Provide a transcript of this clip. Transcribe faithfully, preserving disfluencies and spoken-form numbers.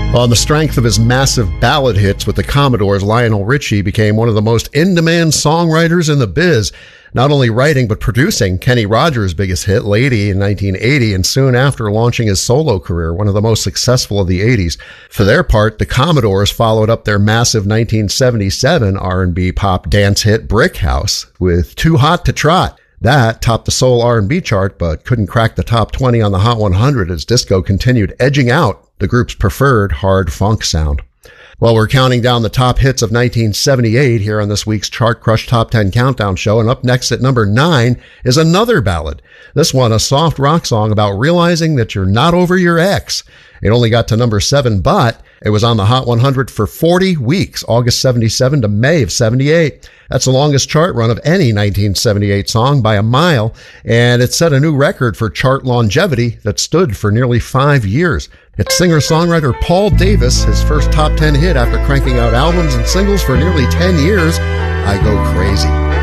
On the strength of his massive ballad hits with the Commodores, Lionel Richie became one of the most in-demand songwriters in the biz, not only writing but producing Kenny Rogers' biggest hit, Lady, in nineteen eighty, and soon after launching his solo career, one of the most successful of the eighties. For their part, the Commodores followed up their massive nineteen seventy-seven R and B pop dance hit, Brick House, with Too Hot to Trot. That topped the soul R and B chart, but couldn't crack the top twenty on the Hot one hundred as disco continued edging out the group's preferred hard funk sound. Well, we're counting down the top hits of nineteen seventy-eight here on this week's Chart Crush Top ten Countdown show, and up next at number nine is another ballad. This one, a soft rock song about realizing that you're not over your ex. It only got to number seven, but it was on the Hot one hundred for forty weeks, August seventy-seven to May of seventy-eight. That's the longest chart run of any nineteen seventy-eight song by a mile, and it set a new record for chart longevity that stood for nearly five years. It's singer-songwriter Paul Davis, his first top ten hit after cranking out albums and singles for nearly ten years, I Go Crazy.